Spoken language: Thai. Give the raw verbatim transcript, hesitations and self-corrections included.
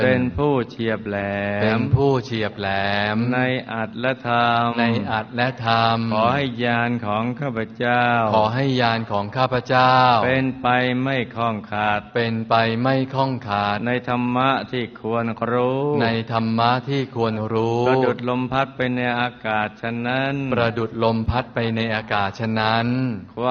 เป็นผู้เฉียบแหลมเป็นผู้เฉียบแหลมในอัตและธรรมในอัตและธรรมขอให้ญาณของข้าพเจ้าขอให้ญาณของข้าพเจ้าเป็นไปไม่ข้องขาดเป็นไปไม่ข้องขาดในธรรมะที่ควรรู้ในธรรมะที่ควรรู้ประดุจลมพัดไปในอากาศฉะนั้นประดุจลมพัดไปในอากาศฉะนั้น